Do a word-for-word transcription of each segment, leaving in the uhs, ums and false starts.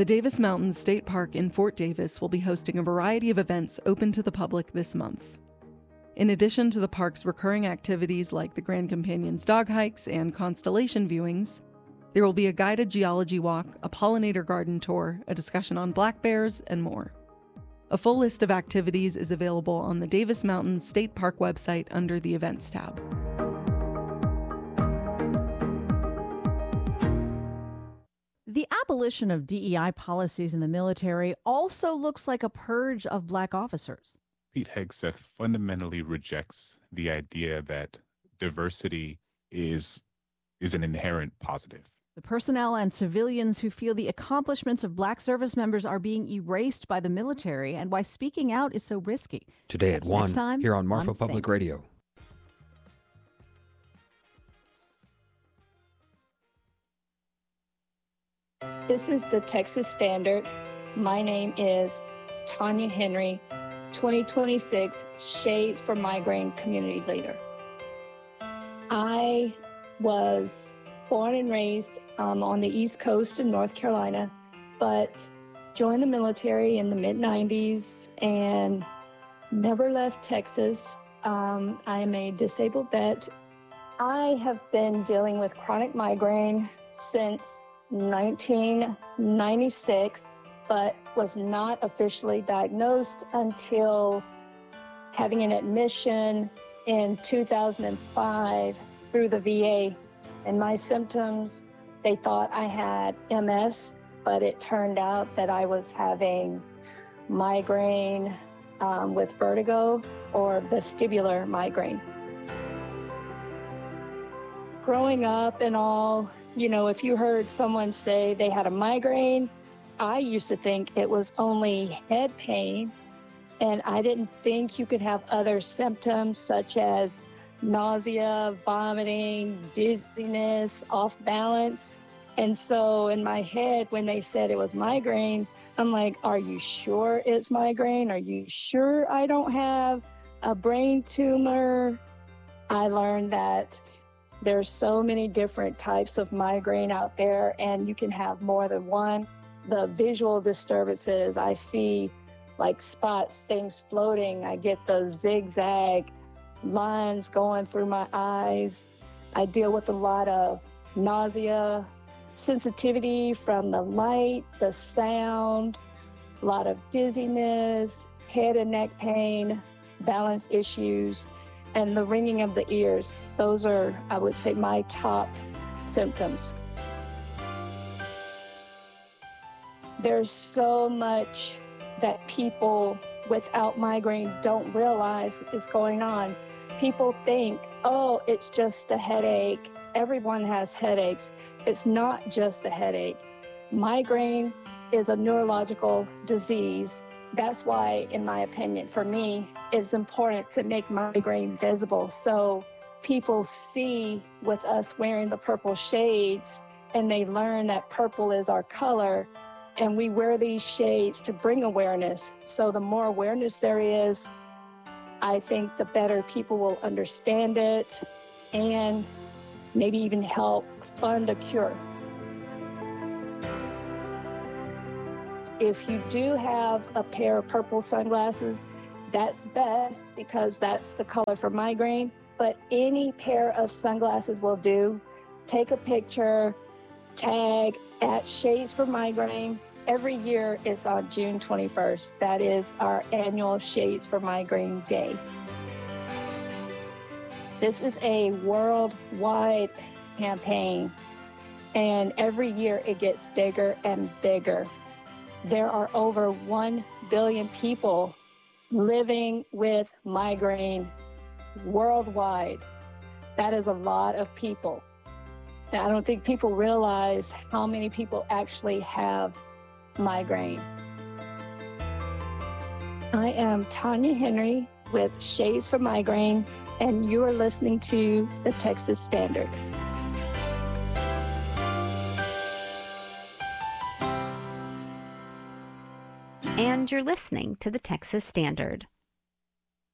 The Davis Mountains State Park in Fort Davis will be hosting a variety of events open to the public this month. In addition to the park's recurring activities like the Grand Companions dog hikes and constellation viewings, there will be a guided geology walk, a pollinator garden tour, a discussion on black bears, and more. A full list of activities is available on the Davis Mountains State Park website under the Events tab. The abolition of D E I policies in the military also looks like a purge of black officers. Pete Hegseth fundamentally rejects the idea that diversity is, is an inherent positive. The personnel and civilians who feel the accomplishments of black service members are being erased by the military and why speaking out is so risky. Today That's at one, next time here on Marfa on Public Think. Radio. This is the Texas Standard. My name is Tanya Henry, twenty twenty-six Shades for Migraine Community Leader. I was born and raised um, on the East Coast in North Carolina, but joined the military in the mid nineties and never left Texas. Um, I'm a disabled vet. I have been dealing with chronic migraine since nineteen ninety-six, but was not officially diagnosed until having an admission in two thousand five through the V A. And my symptoms, they thought I had M S, but it turned out that I was having migraine um, with vertigo or vestibular migraine. Growing up and all, you know, if you heard someone say they had a migraine, I used to think it was only head pain, and I didn't think you could have other symptoms such as nausea, vomiting, dizziness, off balance. And so in my head, when they said it was migraine, I'm like, are you sure it's migraine? Are you sure I don't have a brain tumor? I learned that there's so many different types of migraine out there, and you can have more than one. The visual disturbances, I see like spots, things floating. I get the zigzag lines going through my eyes. I deal with a lot of nausea, sensitivity from the light, the sound, a lot of dizziness, head and neck pain, balance issues, and the ringing of the ears. Those are, I would say, my top symptoms. There's so much that people without migraine don't realize is going on. People think, oh, it's just a headache. Everyone has headaches. It's not just a headache. Migraine is a neurological disease. That's why, in my opinion, for me, it's important to make migraine visible so people see with us wearing the purple shades and they learn that purple is our color, and we wear these shades to bring awareness. So the more awareness there is, I think the better people will understand it and maybe even help fund a cure. If you do have a pair of purple sunglasses, that's best because that's the color for migraine, but any pair of sunglasses will do. Take a picture, tag at Shades for Migraine. Every year it's on June twenty-first. That is our annual Shades for Migraine Day. This is a worldwide campaign, and every year it gets bigger and bigger. There are over one billion people living with migraine worldwide. That is a lot of people. Now, I don't think people realize how many people actually have migraine. I am Tanya Henry with Shades for Migraine, and you are listening to the Texas Standard. And you're listening to the Texas Standard.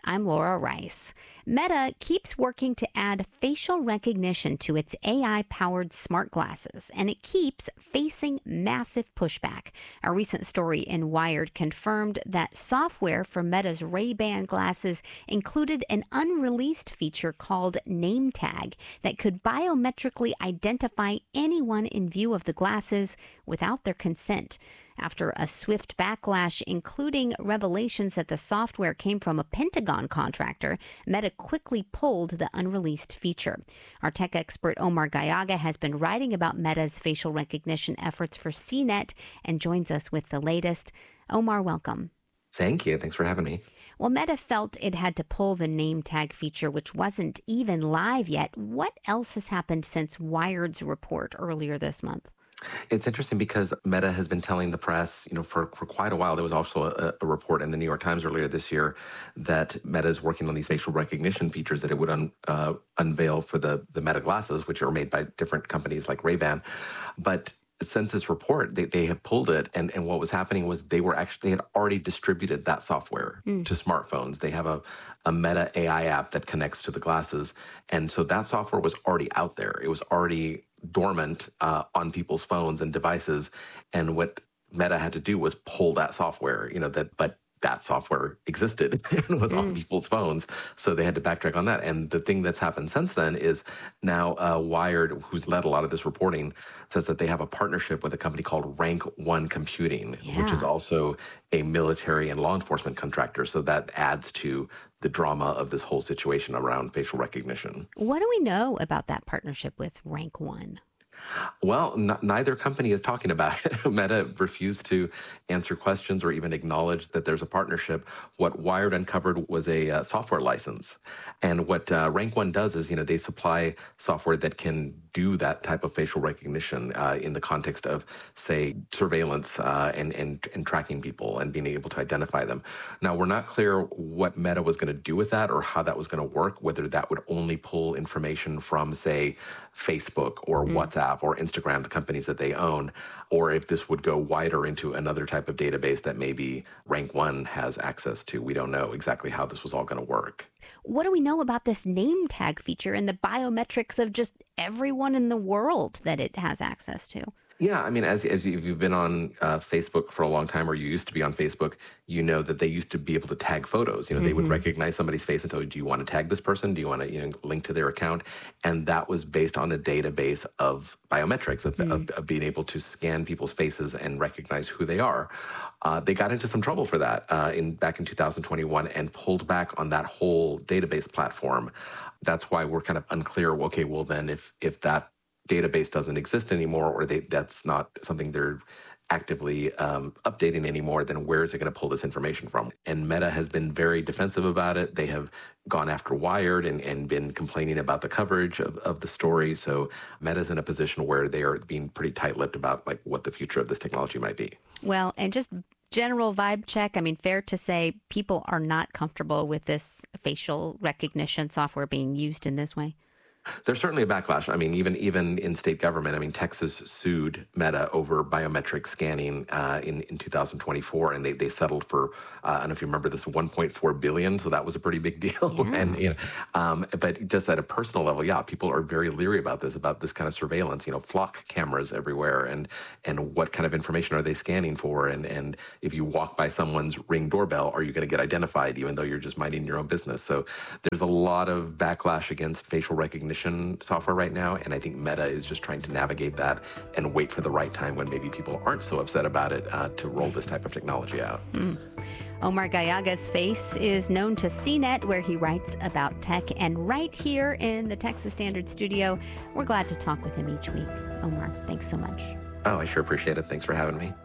I'm Laura Rice. Meta keeps working to add facial recognition to its A I-powered smart glasses, and it keeps facing massive pushback. A recent story in Wired confirmed that software for Meta's Ray-Ban glasses included an unreleased feature called Name Tag that could biometrically identify anyone in view of the glasses without their consent. After a swift backlash, including revelations that the software came from a Pentagon contractor, Meta quickly pulled the unreleased feature. Our tech expert Omar Gallaga has been writing about Meta's facial recognition efforts for C net and joins us with the latest. Omar, welcome. Thank you. Thanks for having me. Well, Meta felt it had to pull the name tag feature, which wasn't even live yet. What else has happened since Wired's report earlier this month? It's interesting because Meta has been telling the press, you know, for, for quite a while. There was also a, a report in the New York Times earlier this year that Meta is working on these facial recognition features that it would un, uh, unveil for the, the Meta glasses, which are made by different companies like Ray-Ban. But since this report, they, they have pulled it. And, and what was happening was they were actually, they had already distributed that software mm. to smartphones. They have a, a Meta A I app that connects to the glasses. And so that software was already out there. It was already dormant uh, on people's phones and devices. And what Meta had to do was pull that software, you know, that, but that software existed and was mm. on people's phones. So they had to backtrack on that. And the thing that's happened since then is now uh, Wired, who's led a lot of this reporting, says that they have a partnership with a company called Rank One Computing, yeah. which is also a military and law enforcement contractor. So that adds to the drama of this whole situation around facial recognition. What do we know about that partnership with Rank One? Well, n- neither company is talking about it. Meta refused to answer questions or even acknowledge that there's a partnership. What Wired uncovered was a uh, software license. And what uh, Rank One does is, you know, they supply software that can do that type of facial recognition uh, in the context of, say, surveillance uh, and, and, and tracking people and being able to identify them. Now, we're not clear what Meta was going to do with that or how that was going to work, whether that would only pull information from, say, Facebook or mm. WhatsApp or Instagram, the companies that they own, or if this would go wider into another type of database that maybe Rank One has access to. We don't know exactly how this was all going to work. What do we know about this name tag feature and the biometrics of just everyone in the world that it has access to? Yeah, I mean, as, as you've been on uh, Facebook for a long time, or you used to be on Facebook, you know that they used to be able to tag photos. You know, mm-hmm. they would recognize somebody's face and tell you, do you want to tag this person? Do you want to, you know, link to their account? And that was based on a database of biometrics, of, mm-hmm. of, of being able to scan people's faces and recognize who they are. Uh, they got into some trouble for that uh, in back in two thousand twenty-one and pulled back on that whole database platform. That's why we're kind of unclear. Okay, well then, if if that database doesn't exist anymore, or they, that's not something they're actively um, updating anymore, then where is it going to pull this information from? And Meta has been very defensive about it. They have gone after Wired and, and been complaining about the coverage of, of the story. So Meta's in a position where they are being pretty tight-lipped about like what the future of this technology might be. Well, and just general vibe check, I mean, fair to say people are not comfortable with this facial recognition software being used in this way? There's certainly a backlash. I mean, even even in state government, I mean, Texas sued Meta over biometric scanning uh, in, in two thousand twenty-four, and they, they settled for, uh, I don't know if you remember this, one point four billion dollars, so that was a pretty big deal. Yeah. and you know, um, But just at a personal level, yeah, people are very leery about this, about this kind of surveillance, you know, flock cameras everywhere, and and what kind of information are they scanning for? And, and if you walk by someone's Ring doorbell, are you going to get identified even though you're just minding your own business? So there's a lot of backlash against facial recognition software right now, and I think Meta is just trying to navigate that and wait for the right time when maybe people aren't so upset about it uh, to roll this type of technology out. Mm. Omar Gallaga's face is known to C net, where he writes about tech, and right here in the Texas Standard studio, we're glad to talk with him each week. Omar, thanks so much. Oh, I sure appreciate it. Thanks for having me.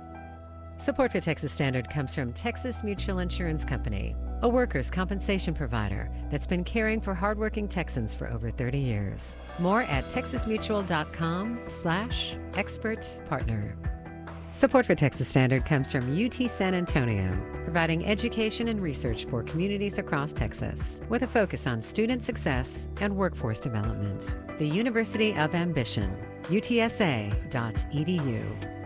Support for Texas Standard comes from Texas Mutual Insurance Company, a workers' compensation provider that's been caring for hardworking Texans for over thirty years. More at texasmutual.com slash expert partner. Support for Texas Standard comes from U T San Antonio, providing education and research for communities across Texas, with a focus on student success and workforce development. The University of Ambition, U T S A dot E D U.